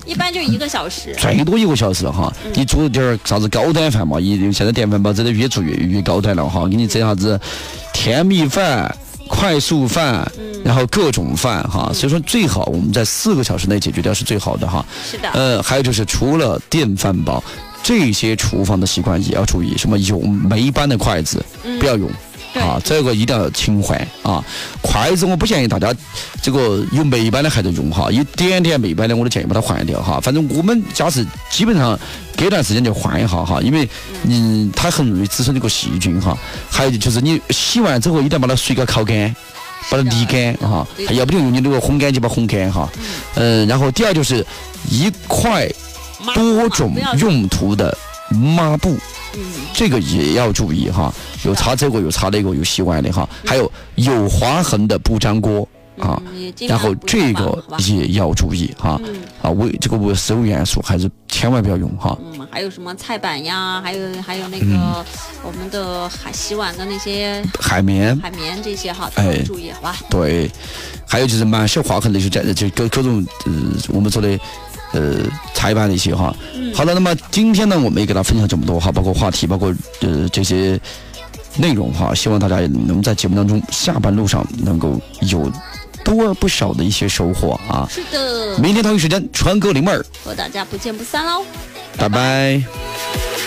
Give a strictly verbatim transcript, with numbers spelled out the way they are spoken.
一般就一个小时， 最多一个小时哈。嗯、你做点儿啥子高端饭嘛？你现在电饭煲真的越做越越高端了哈，给你整啥子甜蜜饭、快速饭，嗯、然后各种饭哈。嗯、所以说最好我们在四个小时内解决掉是最好的哈。 是的。 呃，还有就是除了电饭煲，这些厨房的习惯也要注意，什么用霉斑的筷子、嗯、不要用。啊，这个一定要勤换啊！筷子我不建议大家这个有霉斑的还在用哈，有点点霉斑的我都建议把它换掉哈。反正我们家是基本上隔段时间就换一下哈，因为嗯它很容易滋生这个细菌哈。还有就是你洗完之后一定要把它水给烤干，把它沥干哈，要不就用你那个烘干机把它烘干哈。嗯，然后第二就是一块多种用途的抹布。嗯，这个也要注意哈，有擦这个，有擦那个，有洗碗的哈，还有有划痕的不粘锅啊， 嗯、 然后这个也要注意哈，嗯、啊，微这个食物元素还是千万不要用哈。 嗯，还有什么菜板呀，还有还有那个、嗯、我们的海洗碗的那些海绵、 海绵这些哈，都要注意、哎、好吧？ 对，还有就是满是划痕的，就就各各种呃我们说的。呃，裁判的一些哈，嗯、好了，那么今天呢，我们也给大家分享这么多哈，包括话题，包括呃这些内容哈，希望大家也能在节目当中下班路上能够有多而不少的一些收获啊。 是的， 明天同一时间，川哥灵妹儿和大家不见不散喽， 拜拜。拜拜。